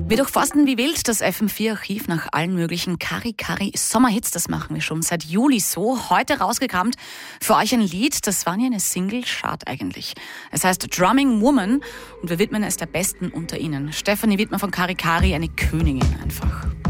Wir durchforsten wie wild das FM4-Archiv nach allen möglichen Kari-Kari-Sommerhits. Das machen wir schon seit Juli so. Heute rausgekramt für euch ein Lied, das war nie eine Single-Chart eigentlich. Es heißt Drumming Woman und wir widmen es der Besten unter ihnen. Stefanie Wittmer von Kari-Kari, eine Königin einfach.